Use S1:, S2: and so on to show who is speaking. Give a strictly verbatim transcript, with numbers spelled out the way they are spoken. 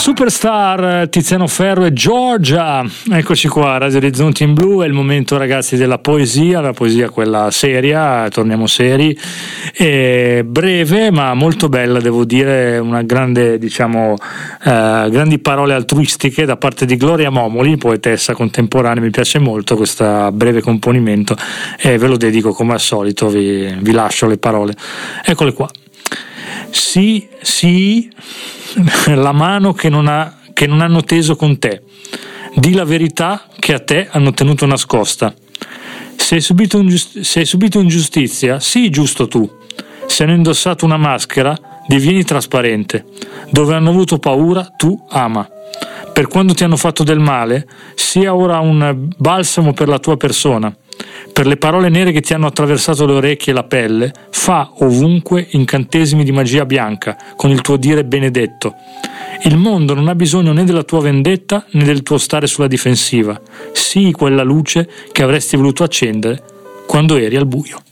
S1: Superstar, Tiziano Ferro e Giorgia, eccoci qua, Radio Orizzonti in Blu. È il momento, ragazzi, della poesia, la poesia quella seria, torniamo seri, e breve ma molto bella, devo dire, una grande, diciamo, eh, grandi parole altruistiche da parte di Gloria Momoli, poetessa contemporanea. Mi piace molto questo breve componimento e ve lo dedico come al solito, vi, vi lascio le parole, eccole qua. Sì, sì, la mano che non, ha, che non hanno teso con te, di la verità che a te hanno tenuto nascosta. Se hai subito, ingiust- se hai subito ingiustizia, sii giusto tu. Se hanno indossato una maschera, divieni trasparente. Dove hanno avuto paura, tu ama. Per quando ti hanno fatto del male, sia ora un balsamo per la tua persona. Per le parole nere che ti hanno attraversato le orecchie e la pelle, fa ovunque incantesimi di magia bianca con il tuo dire benedetto. Il mondo non ha bisogno né della tua vendetta né del tuo stare sulla difensiva. Sii quella luce che avresti voluto accendere quando eri al buio.